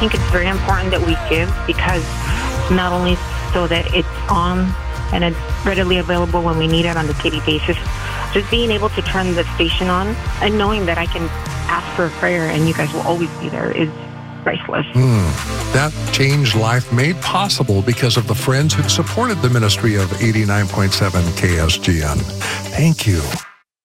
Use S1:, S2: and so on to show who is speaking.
S1: think it's very important that we give, because not only so that it's on and it's readily available when we need it on a daily basis, just being able to turn the station on and knowing that I can ask for a prayer and you guys will always be there is priceless.
S2: That changed life made possible because of the friends who supported the ministry of 89.7 KSGN. Thank you.